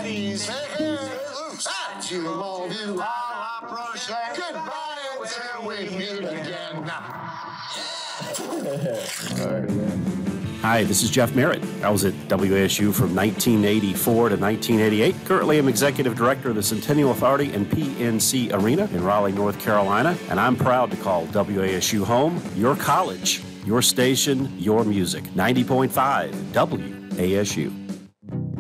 These fingers at you, all you all approach. Goodbye until we meet again. Hi, this is Jeff Merritt. I was at WASU from 1984 to 1988. Currently, I'm Executive Director of the Centennial Authority and PNC Arena in Raleigh, North Carolina, and I'm proud to call WASU home, your college, your station, your music. 90.5 WASU.